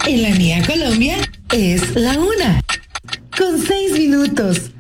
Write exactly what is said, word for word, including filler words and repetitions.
en la mía Colombia es la una, con seis minutos.